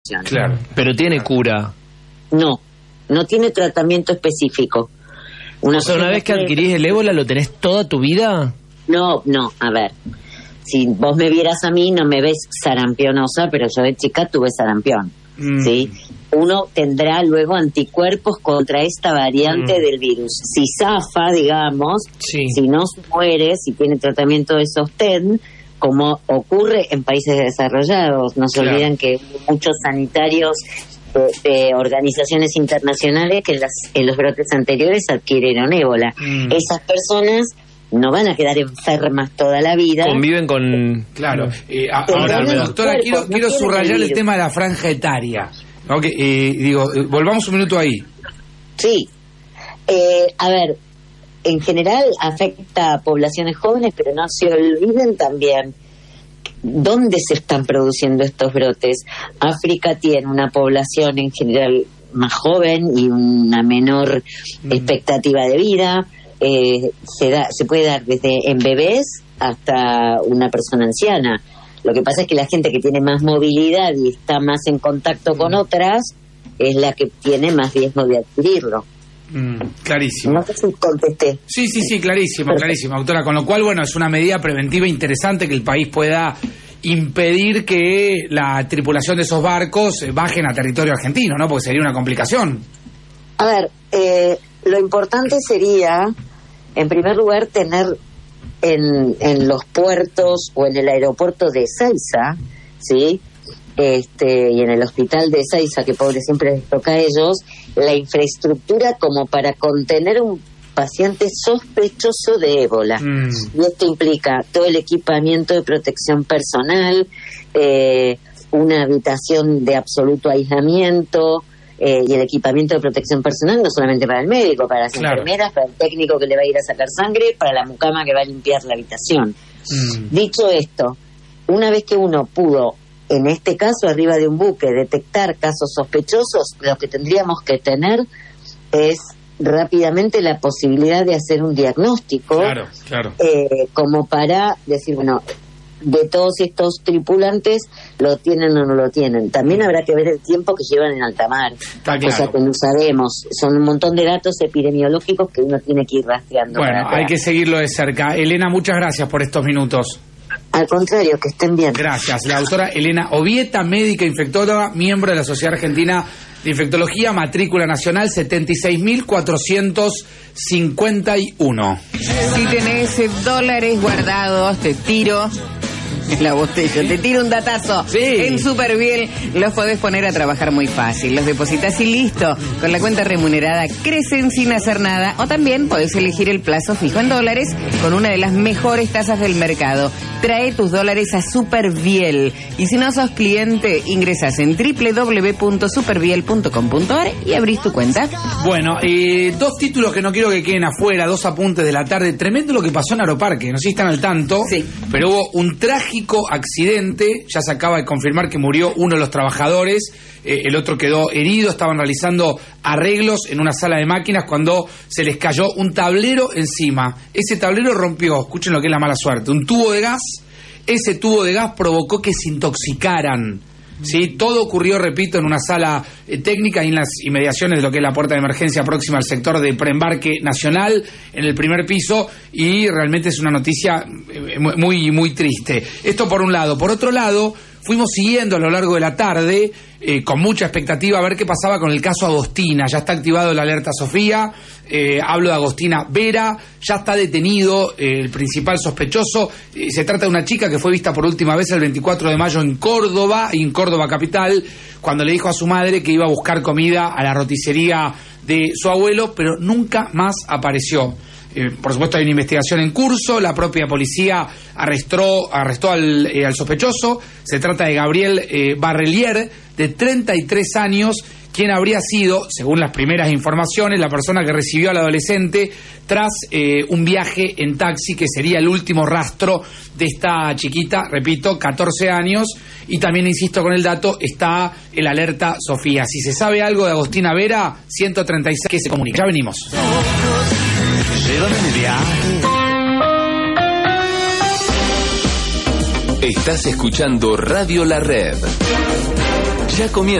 Claro. Pero tiene cura. No tiene tratamiento específico. O sea, una vez que adquirís el ébola, ¿lo tenés toda tu vida? No, a ver. Si vos me vieras a mí, no me ves sarampionosa, pero yo de chica tuve sarampión. ¿Sí? Uno tendrá luego anticuerpos contra esta variante del virus. Si zafa, digamos, si no se muere, si tiene tratamiento de sostén, como ocurre en países desarrollados. No se olviden que muchos sanitarios de organizaciones internacionales que en los brotes anteriores adquirieron ébola. Esas personas no van a quedar enfermas toda la vida. Conviven con... Claro. Ahora, doctora, quiero subrayar el tema de la franja etaria. Volvamos un minuto ahí. Sí. A ver, en general afecta a poblaciones jóvenes, pero no se olviden también dónde se están produciendo estos brotes. África tiene una población en general más joven y una menor expectativa de vida. Se puede dar desde en bebés hasta una persona anciana. Lo que pasa es que la gente que tiene más movilidad y está más en contacto con otras es la que tiene más riesgo de adquirirlo. Clarísimo. No sé si contesté. Sí, clarísimo, doctora. Con lo cual, bueno, es una medida preventiva interesante que el país pueda impedir que la tripulación de esos barcos bajen a territorio argentino, ¿no? Porque sería una complicación. A ver, lo importante sería, en primer lugar, tener en los puertos o en el aeropuerto de Ezeiza, ¿sí? Y en el hospital de Ezeiza, que pobre siempre les toca a ellos, la infraestructura como para contener un paciente sospechoso de ébola. Y esto implica todo el equipamiento de protección personal, una habitación de absoluto aislamiento, y el equipamiento de protección personal no solamente para el médico, para las enfermeras, para el técnico que le va a ir a sacar sangre, para la mucama que va a limpiar la habitación. Dicho esto, una vez que uno pudo, en este caso arriba de un buque, detectar casos sospechosos, lo que tendríamos que tener es rápidamente la posibilidad de hacer un diagnóstico, como para decir, bueno, de todos estos tripulantes, ¿lo tienen o no lo tienen? También habrá que ver el tiempo que llevan en alta mar. O sea, que no sabemos. Son un montón de datos epidemiológicos que uno tiene que ir rastreando. Bueno, hay que seguirlo de cerca. Elena, muchas gracias por estos minutos. Al contrario, que estén bien. Gracias. La doctora Elena Obieta, médica infectóloga, miembro de la Sociedad Argentina de Infectología, matrícula nacional 76.451. Si tenés dólares guardados, te tiro la botella, te tiro un datazo. En Superviel los podés poner a trabajar muy fácil. Los depositas y listo. Con la cuenta remunerada crecen sin hacer nada. O también podés elegir el plazo fijo en dólares con una de las mejores tasas del mercado. Trae tus dólares a Superviel. Y si no sos cliente, ingresás en www.superviel.com.ar y abrís tu cuenta. Bueno, dos títulos que no quiero que queden afuera, dos apuntes de la tarde. Tremendo lo que pasó en Aeroparque, no sé si están al tanto, pero hubo un trágico accidente. Ya se acaba de confirmar que murió uno de los trabajadores, el otro quedó herido. Estaban realizando arreglos en una sala de máquinas cuando se les cayó un tablero encima. Ese tablero rompió, escuchen lo que es la mala suerte, un tubo de gas. Ese tubo de gas provocó que se intoxicaran. Sí, todo ocurrió, repito, en una sala técnica y en las inmediaciones de lo que es la puerta de emergencia próxima al sector de preembarque nacional, en el primer piso, y realmente es una noticia muy, muy triste. Esto por un lado. Por otro lado, fuimos siguiendo a lo largo de la tarde, con mucha expectativa, a ver qué pasaba con el caso Agostina. Ya está activado la alerta Sofía. Hablo de Agostina Vera. Ya está detenido el principal sospechoso. Se trata de una chica que fue vista por última vez el 24 de mayo en Córdoba capital, cuando le dijo a su madre que iba a buscar comida a la roticería de su abuelo, pero nunca más apareció. Por supuesto hay una investigación en curso. La propia policía arrestó al sospechoso. Se trata de Gabriel Barrelier, de 33 años, quien habría sido, según las primeras informaciones, la persona que recibió al adolescente tras un viaje en taxi, que sería el último rastro de esta chiquita, repito, 14 años. Y también, insisto con el dato, está el alerta Sofía. Si se sabe algo de Agostina Vera, 136 que se comunica. Ya venimos. Estás escuchando Radio La Red. Ya comienza.